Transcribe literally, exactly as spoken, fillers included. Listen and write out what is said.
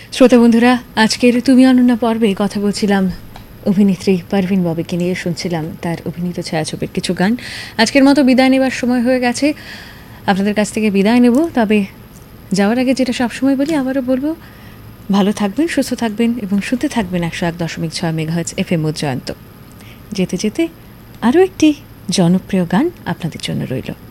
শ্রোতা বন্ধুরা, আজকের তুমি অনন্যা পর্বে কথা বলছিলাম অভিনেত্রী পারভিন ববিকে নিয়ে, শুনছিলাম তার অভিনীত ছায়াছবির কিছু গান। আজকের মতো বিদায় নেবার সময় হয়ে গেছে, আপনাদের কাছ থেকে বিদায় নেব। তবে যাওয়ার আগে যেটা সবসময় বলি, আবারও বলবো, ভালো থাকবেন, সুস্থ থাকবেন এবং শুনতে থাকবেন একশো এক দশমিক ছয় মেগাহার্টজ এফ এম উজ্জয়ন্ত। যেতে যেতে আরও একটি জনপ্রিয় গান আপনাদের জন্য রইল।